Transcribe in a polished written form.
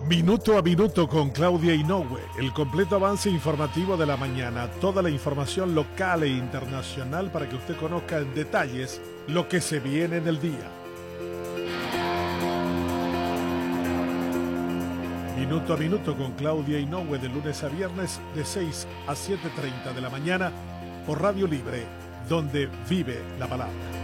Minuto a minuto con Claudia Inoue, el completo avance informativo de la mañana, toda la información local e internacional para que usted conozca en detalles lo que se viene en el día. Minuto a minuto con Claudia Inoue de lunes a viernes de 6 a 7:30 de la mañana por Radio Libre, donde vive la palabra.